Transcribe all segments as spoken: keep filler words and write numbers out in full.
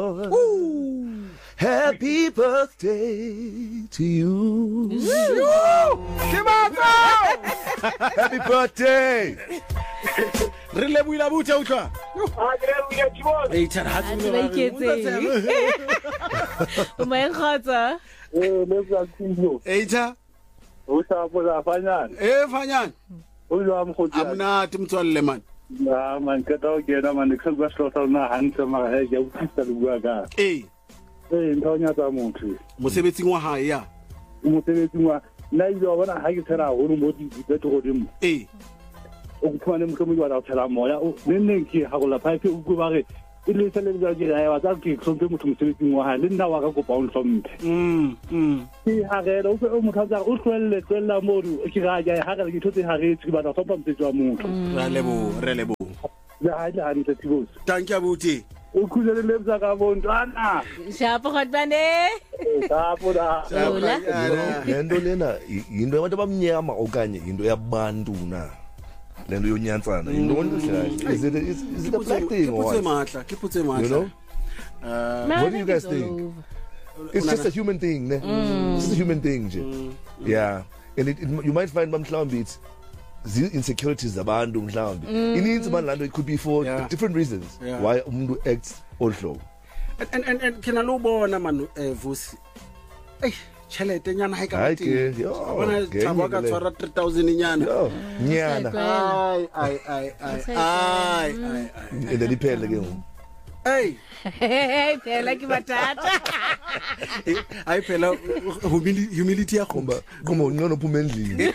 Ooh. Happy birthday to you. Happy birthday. Re buila butha utlwa. Ha ke re buila tshibona. Hey tshara ha Tsebe. O mo engkhatsa. Eh le bua tsilo. Hey tha. O sa bola fanyana. Eh fanyana. O lo amkhotsi. Amna timtswalle man. Na man ka taw ke na man ke ba slota na hantle mara he ke utlisa le bua ka. Eh. Eh nthonya tsa motho. Mosebetsing wa hae ya. Mosebetsing wa na ile bona ha ke tsara ho mo di di tlo godimo. Eh. O khona mo mo wa tsala moya o nne ke ha go la phae o go ba re ile tsale le ga ya wa tsa ke tsonte motho mosebetsing wa ha le nna wa ka go bound from me. Mm mm. Ke ha re o o motho tsa o tlwelle tsella mo ke ga ja ha ga ke thotse ha re tsi ba tsa pa mtse tswa motho. Ra lebo re lebo. Ya ha ja hantle tibos. Thank you abuti. O khulele le bza ka bontwana. Shapo khotbane. Shapo da. Lento lena into yabantu abamnyama okanye into yabantu na. Lento yonyantsana into onhle. Is it is, is it a black thing or what? Ke matla, ke putse matla. You know? Uh, what do you guys think? It's just a human thing, ne? Mm. It's just a human thing, nje. Mm. Yeah. And it, it, you might find mhlawumbe it's the insecurities zabantu mhlawumbe. Ininzi manlando it could be for Yeah. different reasons Yeah. why umuntu acts ohlobo. And and and, and can I lo bona man eh vusi. Ey, chelete nyana ha ka Hayi teng. ke, yo, Bona genye tshaba ka le. tshwara three thousand nyana. Yo, nyana. Ai ai ai ai ai ai ai. Ende liphele ke ngoku. Hey, Hey, phela ke batata. ai phela humility humility ya Kumba khomba. kuma ngcono phuma endlini.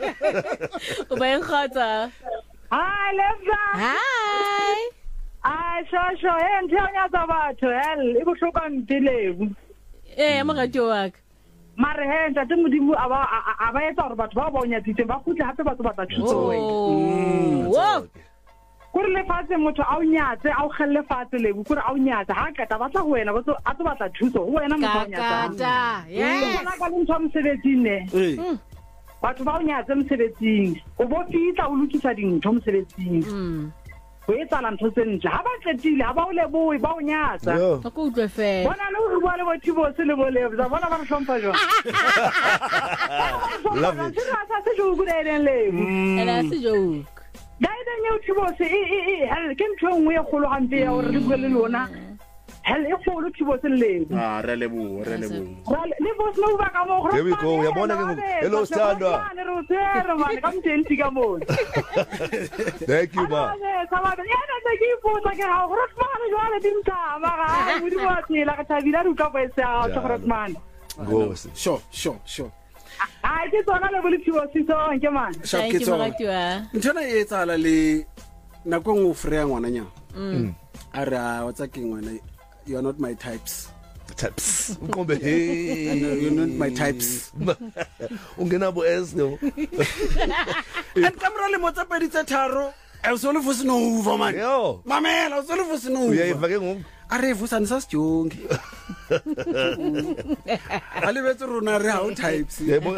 O mo engkhatsa. Hi, Lebza. Hi. Ai, shosho, he nthonya tsa batho, hell, e bohloka ntilebu. Eh, mo radio wa ka. Mare he ntate modimo aba aba etsa hore batho ba ba onyatsitse ba khutle hape batho ba tla thuso wena. Oh. Wo. Kore le fatse motho a o nyatse a o khelle fatse lebu kore a o nyatsa ha ka ta batla ho wena ba tso a tso batla thuso ho wena motho a nyatsa. Kata. Yes. Bona ka le ntho mosebetsing ne. Eh. Batho ba o nyatse mosebetsing. O bo fitla o lokisa dintho mosebetsing. Mm. Ho etsa la ntho tse ntle. Ha ba qetile ha ba o leboe ba o nyatsa. Yo. Ka go utlwe fe. Bona le ho bua le bothibo se le bolebza bona ba re hlompha jwa. Love it. Sa se jo go denen le. Ela se joke. Dai dai ne uthibo se e e hel ke ntho ngwe e kholo gampe ya hore re bua le lona. Hel e kholo uthibo se le. Ah, re lebo, re lebo. Le bos no ba ka mo. There we go. Uyabona ke ngoku. Hello Sandra. Ne ro tsere man ka mtenti ka mo. Thank you ma. Sabado ya na tse ke ipotsa ke ha gore tsmane jwale dimtha mara ha mo di mo tsela ka thabila ru ka ba sa tsogrotman. Go. Sure, sure, sure. Ai ke tsona le bolithibo se so nke man. Sharp Thank ke you tsona. morati wa. Ntshona e tsala le nako ngo freya ngwana nya. Mm. Ara wa tsa ke ngwana. You are not my types. Taps. Ukombe No, hey. you're not my types. Ungena bo S no. And kamera le motsa pedi tsa tharo. E so le fusi no uva man. Yo. Mamela, o so le fusi no uva. Uyayiva ke ngoku. Are vusa nisa sijonge. Ale betso rona re ha o types. Yebo.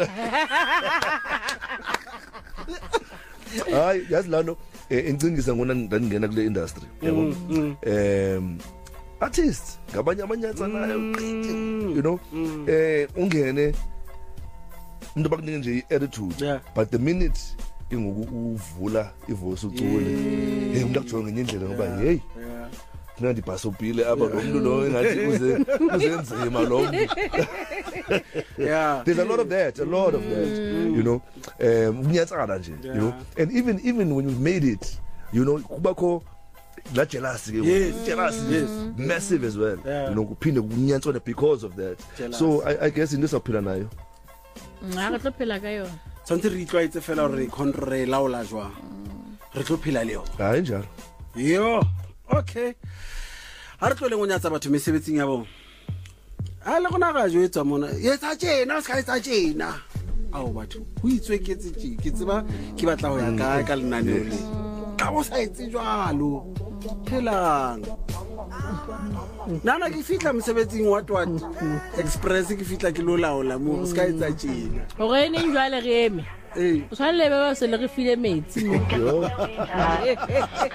Hayi, yazi lano engcingisa ngona ndangena kule industry. Yabo. Em artists ngabanye amanyatsha nayo. You know? Eh ungene umuntu bakunika nje attitude. Yeah. But the minute ingoku uvula ivoice ucule. Hey umuntu akujonga ngenye indlela ngoba hey. Yeah. Nandi bhasobhile apha lo muntu lo engathi uze uzenzima lo muntu. Yeah. There's a lot of that, a lot of that, you know. Um unyatsala nje, you know. And even even when you've made it, you know, kubakho la jealousy ke. Yes. Jealousy is massive as well. Yeah. You know, kuphinde kunyatsona because of that. Jealous. So I I guess in this aphila nayo. Nga re tlo phela ka yona. Tsantse re itlwaetse fela re control laola jwa. Re tlo phela le yona. Hayi njalo. Yo, okay. Ha re tlo le ngonyatsa batho mesebetsing ya bona. Ha le gona ga jo etswa mona. Yetsa tjena, o ska etsa tjena. Ao batho, ho itswe ke tse ke tseba ke batla ho ya ka ka lenaneo le. Ka bo sa etse jwalo. Phelang. Nana ke fitla mosebetsing what what express ke fitla ke lo laola mo ska etsa tjena. O re neng jwale re eme. Eh. O tshwanele be ba se le re file metsi mo. Yo.